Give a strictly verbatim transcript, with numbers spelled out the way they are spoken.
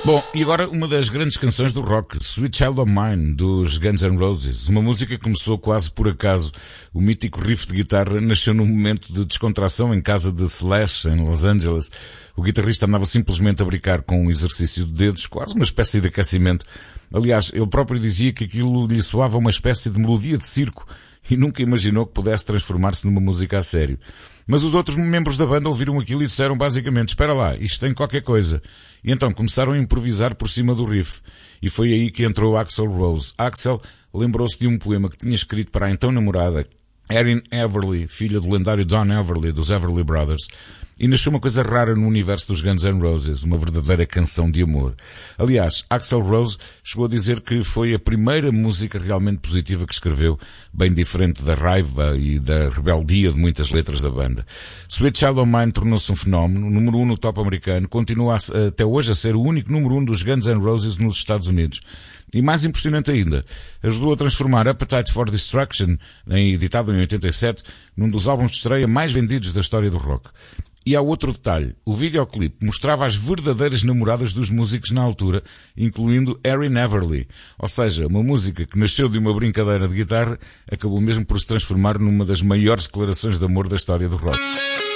Bom, e agora uma das grandes canções do rock, Sweet Child of Mine, dos Guns N' Roses. Uma música que começou quase por acaso. O mítico riff de guitarra nasceu num momento de descontração em casa de Slash, em Los Angeles. O guitarrista andava simplesmente a brincar com um exercício de dedos, quase uma espécie de aquecimento. Aliás, ele próprio dizia que aquilo lhe soava uma espécie de melodia de circo e nunca imaginou que pudesse transformar-se numa música a sério. Mas os outros membros da banda ouviram aquilo e disseram basicamente: espera lá, isto tem qualquer coisa. E então começaram a improvisar por cima do riff. E foi aí que entrou Axl Rose. Axl lembrou-se de um poema que tinha escrito para a então namorada Erin Everly, filha do lendário Don Everly, dos Everly Brothers. E nasceu uma coisa rara no universo dos Guns N' Roses, uma verdadeira canção de amor. Aliás, Axl Rose chegou a dizer que foi a primeira música realmente positiva que escreveu, bem diferente da raiva e da rebeldia de muitas letras da banda. Sweet Child of Mine tornou-se um fenómeno, número um no top americano, continua a, até hoje a ser o único número um dos Guns N' Roses nos Estados Unidos. E mais impressionante ainda, ajudou a transformar Appetite for Destruction, editado em oitenta e sete, num dos álbuns de estreia mais vendidos da história do rock. E há outro detalhe, o videoclipe mostrava as verdadeiras namoradas dos músicos na altura, incluindo Erin Everly. Ou seja, uma música que nasceu de uma brincadeira de guitarra, acabou mesmo por se transformar numa das maiores declarações de amor da história do rock.